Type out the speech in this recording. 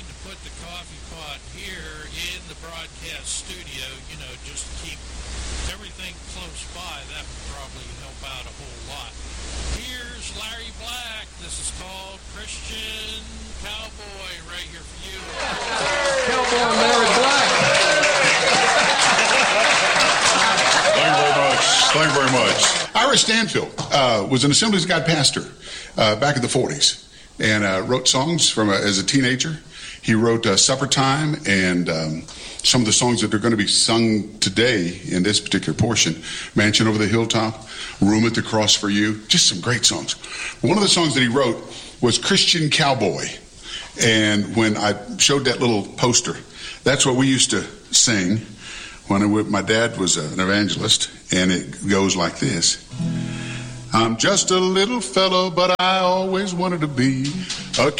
need to put the coffee pot here in the broadcast studio, just to keep everything close by. That would probably help out a whole lot. Here's Larry Black. This is called Christian Cowboy right here for you. Cowboy Larry Black. Thank you very much. Ira Stanfield was an Assemblies of God pastor back in the 40s and wrote songs as a teenager. He wrote Supper Time and some of the songs that are going to be sung today in this particular portion. Mansion Over the Hilltop, Room at the Cross for You, just some great songs. One of the songs that he wrote was Christian Cowboy. And when I showed that little poster, that's what we used to sing when my dad was an evangelist, and it goes like this. I'm just a little fellow, but I always wanted to be a